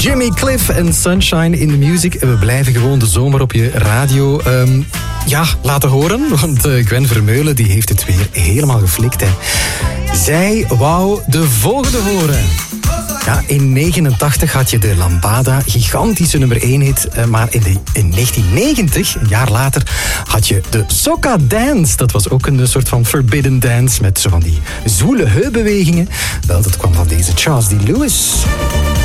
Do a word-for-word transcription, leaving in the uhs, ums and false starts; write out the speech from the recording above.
Jimmy Cliff en Sunshine in the Music. En we blijven gewoon de zomer op je radio um, ja, laten horen. Want uh, Gwen Vermeulen die heeft het weer helemaal geflikt. Hè. Zij wou de volgende horen. Ja, in negenentachtig had je de Lambada, gigantische nummer één hit. Maar in, de, in negentien negentig, een jaar later, had je de Soca Dance. Dat was ook een soort van forbidden dance met zo van die zwoele heupbewegingen. Wel, dat kwam van deze Charles D. Lewis.